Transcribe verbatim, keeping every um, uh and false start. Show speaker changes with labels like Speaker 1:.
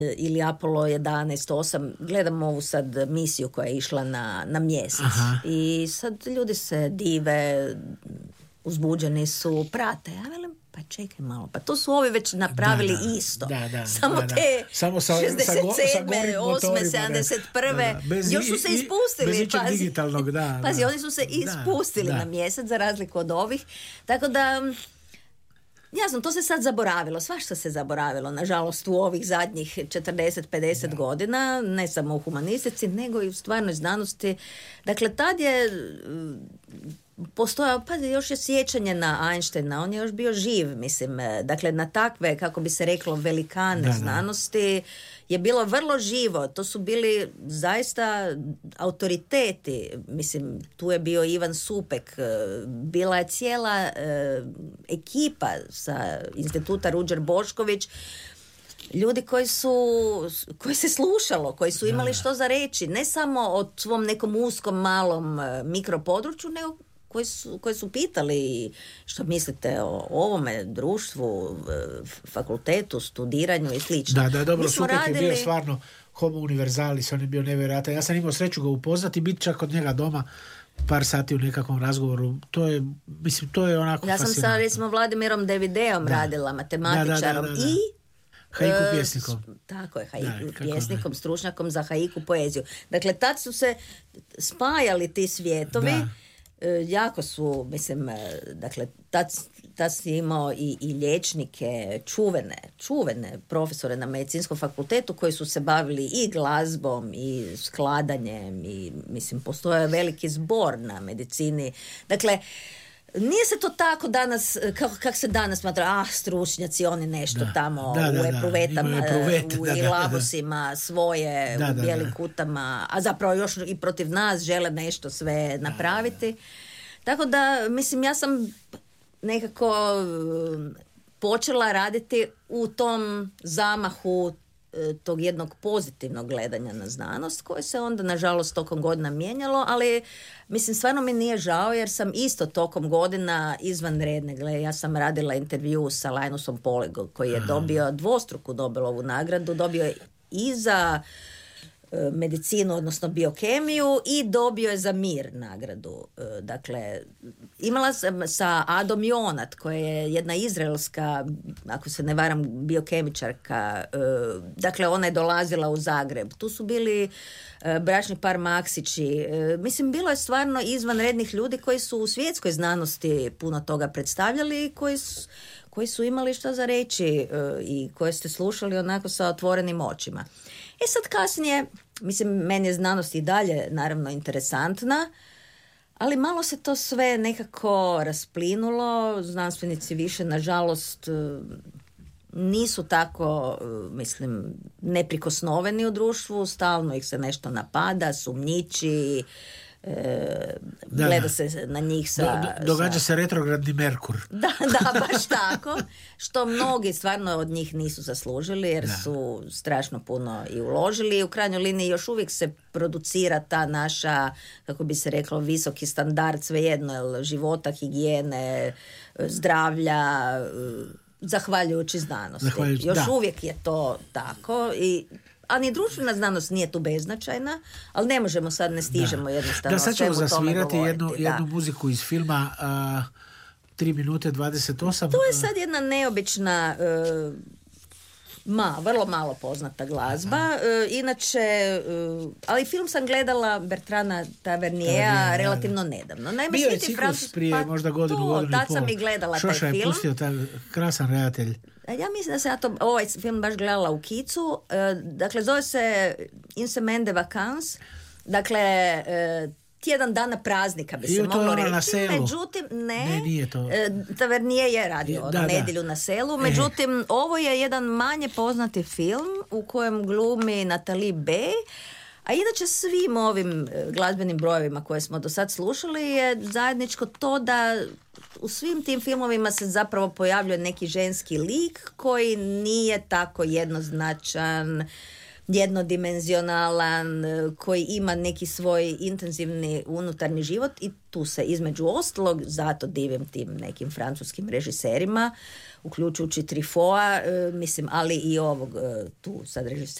Speaker 1: ili Apollo jedanaest osam, gledam ovu sad misiju koja je išla na, na mjesec. Aha. I sad ljudi se dive, uzbuđeni su, prate. Ja velim, pa čekaj malo, pa to su ovi već napravili
Speaker 2: da, da,
Speaker 1: isto.
Speaker 2: Da, da,
Speaker 1: samo
Speaker 2: da, da.
Speaker 1: te
Speaker 2: Samo sa,
Speaker 1: šezdeset sedme, osme, sedamdeset prve još su se ispustili.
Speaker 2: Bez ičeg digitalnog, da.
Speaker 1: Pazi,
Speaker 2: da,
Speaker 1: oni su se ispustili
Speaker 2: da,
Speaker 1: na mjesec za razliku od ovih. Tako da, jasno, to se sad zaboravilo, svašta se zaboravilo, nažalost, u ovih zadnjih četrdeset pedeset da. godina, ne samo u humanistici, nego i u stvarnoj znanosti. Dakle, tad je postojao, pa još je sjećanje na Einsteina, on je još bio živ, mislim, dakle, na takve, kako bi se reklo, velikane da, znanosti je bilo vrlo živo, to su bili zaista autoriteti, mislim, tu je bio Ivan Supek, bila je cijela uh, ekipa sa instituta Ruđer Bošković, ljudi koji su, koji se slušalo, koji su imali što za reći, ne samo o svom nekom uskom malom mikropodručju, nego koji su, koji su pitali što mislite o ovome društvu, fakultetu, studiranju i slično.
Speaker 2: Da, da, dobro, Supek
Speaker 1: radili...
Speaker 2: je bio stvarno homo universalis, on je bio nevjerojatan. Ja sam imao sreću ga upoznati i biti čak kod njega doma par sati u nekakvom razgovoru. To je, mislim, to je onako
Speaker 1: ja fascinantno. Ja sam sa, recimo, Vladimirom Davideom da. radila, matematičarom, da, da, da, da, da. i
Speaker 2: haiku pjesnikom.
Speaker 1: Uh, tako je, haiku da, pjesnikom, ne. stručnjakom za haiku poeziju. Dakle, tad su se spajali ti svijetovi. Da. Jako su, mislim, dakle, tad, tad si imao i, i liječnike, čuvene, čuvene profesore na medicinskom fakultetu koji su se bavili i glazbom i skladanjem i, mislim, postoje veliki zbor na medicini. Dakle, nije se to tako danas, kako kak se danas smatra, ah, stručnjaci, oni nešto da, tamo
Speaker 2: da, da,
Speaker 1: u epruvetama,
Speaker 2: epruvete,
Speaker 1: u
Speaker 2: da,
Speaker 1: ilabusima, da, da. svoje
Speaker 2: da,
Speaker 1: u bijelim
Speaker 2: da, da.
Speaker 1: kutama, a zapravo još i protiv nas žele nešto sve napraviti. Da, da. Tako da, mislim, ja sam nekako počela raditi u tom zamahu tog jednog pozitivnog gledanja na znanost, koje se onda, nažalost, tokom godina mijenjalo, ali, mislim, stvarno mi nije žao, jer sam isto tokom godina izvanredne, gle, ja sam radila intervju sa Linusom Polegom, koji je dobio dvostruku Nobelovu nagradu, dobio je i za medicinu, odnosno biokemiju, i dobio je za mir nagradu. Dakle, imala sam sa Adom Jonat, koja je jedna izraelska, ako se ne varam, biokemičarka. Dakle, ona je dolazila u Zagreb. Tu su bili bračni par Maksići. Mislim, bilo je stvarno izvanrednih ljudi koji su u svjetskoj znanosti puno toga predstavljali i koji su, koji su imali što za reći i koje ste slušali onako sa otvorenim očima. E sad kasnije, mislim, meni je znanost i dalje naravno interesantna, ali malo se to sve nekako rasplinulo, znanstvenici više, nažalost, nisu tako, mislim, neprikosnoveni u društvu, stalno ih se nešto napada, sumnjiči, E, gleda da, se na njih sa...
Speaker 2: Do, do, događa sa, se retrogradni Merkur.
Speaker 1: Da, da, baš tako. Što mnogi stvarno od njih nisu zaslužili, jer da. su strašno puno i uložili. I u krajnjoj liniji još uvijek se producira ta naša, kako bi se reklo, visoki standard, svejedno, života, higijene, zdravlja, zahvaljujući znanosti. Zahvaljujući, još da. uvijek je to tako i... A ni društvena znanost nije tu beznačajna, ali ne možemo sad, ne stižemo da. jednostavno.
Speaker 2: Da, sad ćemo zasvirati jednu,
Speaker 1: da.
Speaker 2: jednu muziku iz filma uh, tri minute dvadeset osam.
Speaker 1: To je sad jedna neobična, uh, ma, vrlo malo poznata glazba. Uh, inače, uh, ali film sam gledala Bertrana Tavernija relativno nedavno. Naime,
Speaker 2: bio je ciklus Francus, prije pa, možda godinu, to, godinu i pol.
Speaker 1: Tad sam i gledala
Speaker 2: Šoša
Speaker 1: taj film.
Speaker 2: Šoša je pustio taj krasan redatelj.
Speaker 1: Ja mislim da sam ja to, ovaj film baš gledala u kicu. Dakle, zove se In semaine de vacances. Dakle, tjedan dana praznika bi se moglo reći. Međutim, ne.
Speaker 2: Ne, nije to.
Speaker 1: Tavernije je radio da, nedjelju da. na selu. Međutim, e. ovo je jedan manje poznati film u kojem glumi Natalie Bay. A inače svim ovim glazbenim brojevima koje smo do sad slušali je zajedničko to da u svim tim filmovima se zapravo pojavljuje neki ženski lik koji nije tako jednoznačan, jednodimenzionalan, koji ima neki svoj intenzivni unutarnji život i tu se između ostalog zato divim tim nekim francuskim režiserima, uključujući Truffautta, mislim, ali i ovog tu sad režisera